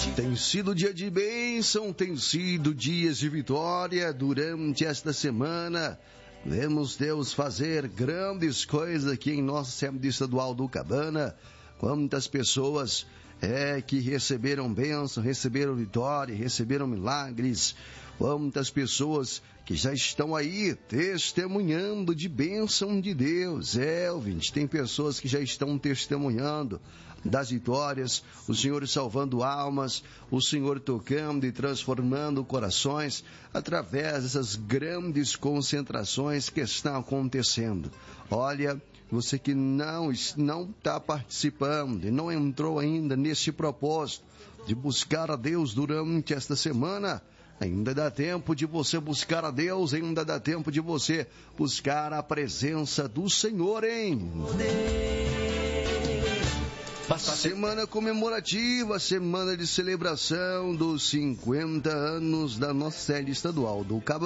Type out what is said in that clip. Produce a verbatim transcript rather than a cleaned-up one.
Tem sido dia de bênção, tem sido dias de vitória durante esta semana. Vemos Deus fazer grandes coisas aqui em nossa Assembleia Estadual do Cabana. Quantas pessoas é que receberam bênção, receberam vitória, receberam milagres. Quantas pessoas que já estão aí testemunhando de bênção de Deus. É, ouvinte, tem pessoas que já estão testemunhando das vitórias, o Senhor salvando almas, o Senhor tocando e transformando corações através dessas grandes concentrações que estão acontecendo. Olha, você que não não está participando e não entrou ainda nesse propósito de buscar a Deus durante esta semana, ainda dá tempo de você buscar a Deus, ainda dá tempo de você buscar a presença do Senhor, hein? Semana comemorativa, semana de celebração dos cinquenta anos da nossa sede estadual do Cabana.